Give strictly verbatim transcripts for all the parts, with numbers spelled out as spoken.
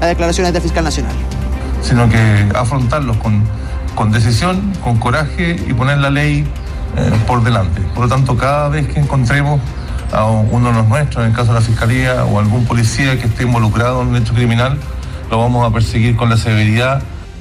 las declaraciones del fiscal nacional. Sino que afrontarlos con, con decisión, con coraje y poner la ley eh, por delante. Por lo tanto, cada vez que encontremos a uno de los nuestros, en el caso de la Fiscalía, o algún policía que esté involucrado en un hecho criminal, lo vamos a perseguir con la severidad.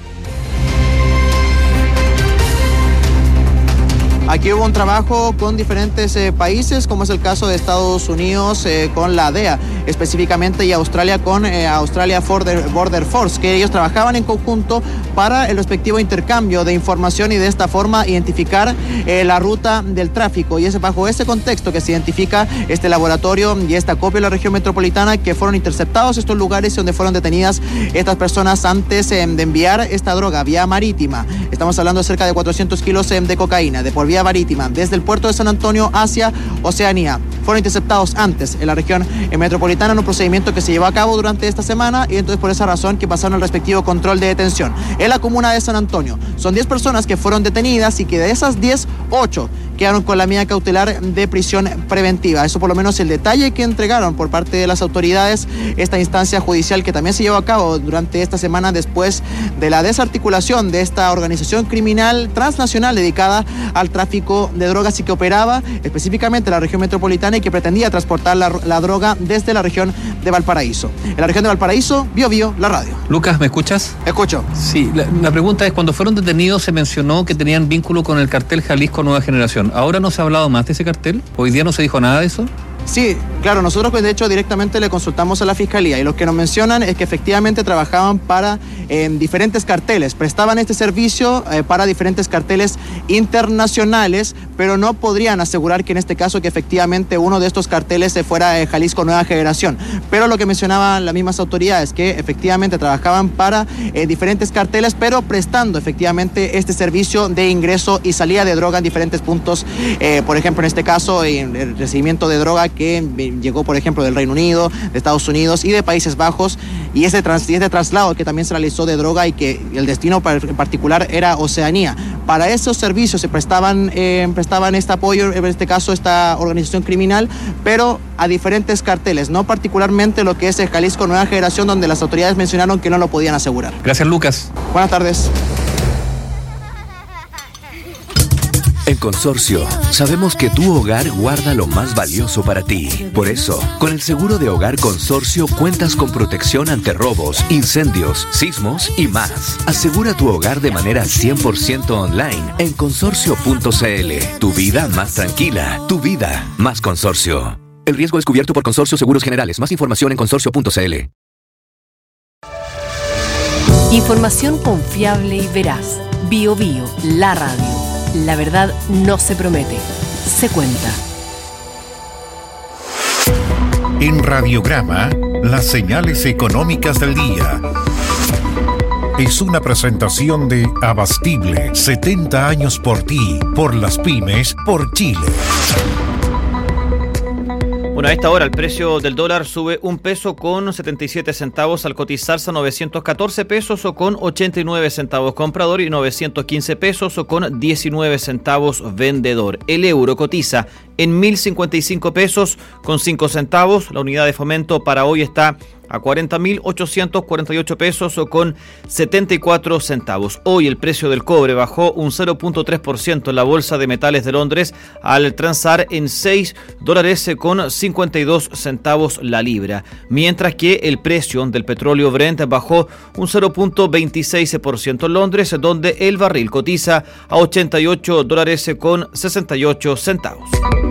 Aquí hubo un trabajo con diferentes eh, países, como es el caso de Estados Unidos eh, con la D E A, específicamente, y Australia con eh, Australia Border, Border Force, que ellos trabajaban en conjunto para el respectivo intercambio de información y de esta forma identificar eh, la ruta del tráfico. Y es bajo ese contexto que se identifica este laboratorio y esta copia de la región metropolitana, que fueron interceptados estos lugares donde fueron detenidas estas personas antes eh, de enviar esta droga vía marítima. Estamos hablando de cerca de cuatrocientos kilos eh, de cocaína, de por vía marítima, desde el puerto de San Antonio hacia Oceanía. Fueron interceptados antes en la región metropolitana en un procedimiento que se llevó a cabo durante esta semana, y entonces por esa razón que pasaron el respectivo control de detención. En la comuna de San Antonio son diez personas que fueron detenidas, y que de esas diez, ocho quedaron con la medida cautelar de prisión preventiva. Eso por lo menos el detalle que entregaron por parte de las autoridades esta instancia judicial, que también se llevó a cabo durante esta semana después de la desarticulación de esta organización criminal transnacional dedicada al tráfico de drogas y que operaba específicamente en la región metropolitana y que pretendía transportar la, la droga desde la región de Valparaíso. En la región de Valparaíso, Bio Bio, la radio. Lucas, ¿me escuchas? Escucho. Sí, la, la pregunta es, cuando fueron detenidos se mencionó que tenían vínculo con el cartel Jalisco Nueva Generación. ¿Ahora no se ha hablado más de ese cartel? ¿Hoy día no se dijo nada de eso? Sí, claro, nosotros pues de hecho directamente le consultamos a la Fiscalía, y lo que nos mencionan es que efectivamente trabajaban para eh, diferentes carteles, prestaban este servicio eh, para diferentes carteles internacionales, pero no podrían asegurar que en este caso que efectivamente uno de estos carteles se fuera eh, Jalisco Nueva Generación. Pero lo que mencionaban las mismas autoridades, que efectivamente trabajaban para eh, diferentes carteles, pero prestando efectivamente este servicio de ingreso y salida de droga en diferentes puntos, eh, por ejemplo en este caso en el recibimiento de droga que llegó, por ejemplo, del Reino Unido, de Estados Unidos y de Países Bajos, y ese, trans, y ese traslado que también se realizó de droga, y que el destino en particular era Oceanía. Para esos servicios se prestaban, eh, prestaban este apoyo, en este caso esta organización criminal, pero a diferentes carteles, no particularmente lo que es el Jalisco Nueva Generación, donde las autoridades mencionaron que no lo podían asegurar. Gracias, Lucas. Buenas tardes. En Consorcio, sabemos que tu hogar guarda lo más valioso para ti. Por eso, con el seguro de hogar Consorcio cuentas con protección ante robos, incendios, sismos y más. Asegura tu hogar de manera cien por ciento online en consorcio punto c l. Tu vida más tranquila, tu vida más Consorcio. El riesgo es cubierto por Consorcio Seguros Generales. Más información en consorcio punto c l. Información confiable y veraz. Bio Bio, la radio. La verdad no se promete, se cuenta. En Radiograma, las señales económicas del día. Es una presentación de Abastible, setenta años por ti, por las pymes, por Chile. Bueno, a esta hora el precio del dólar sube un peso con setenta y siete centavos al cotizarse a novecientos catorce pesos o con ochenta y nueve centavos comprador y novecientos quince pesos o con diecinueve centavos vendedor. El euro cotiza en mil cincuenta y cinco pesos con cinco centavos. La unidad de fomento para hoy está a cuarenta mil ochocientos cuarenta y ocho pesos o con setenta y cuatro centavos. Hoy el precio del cobre bajó un cero punto tres por ciento en la Bolsa de Metales de Londres al transar en seis dólares con cincuenta y dos centavos la libra, mientras que el precio del petróleo Brent bajó un cero punto veintiséis por ciento en Londres, donde el barril cotiza a ochenta y ocho dólares con sesenta y ocho centavos.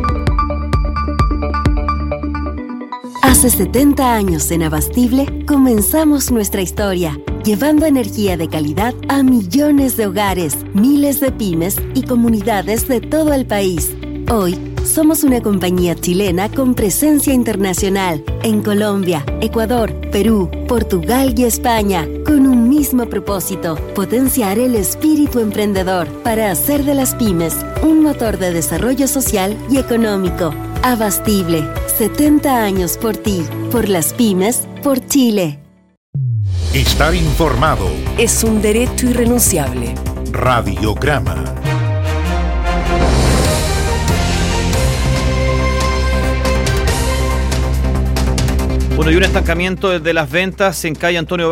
Hace setenta años en Abastible comenzamos nuestra historia, llevando energía de calidad a millones de hogares, miles de pymes y comunidades de todo el país. Hoy somos una compañía chilena con presencia internacional en Colombia, Ecuador, Perú, Portugal y España, con un mismo propósito: potenciar el espíritu emprendedor para hacer de las pymes un motor de desarrollo social y económico. Abastible, setenta años por ti, por las pymes, por Chile. Estar informado Es un derecho irrenunciable. Radiograma. Bueno, y un estancamiento de las ventas en calle Antonio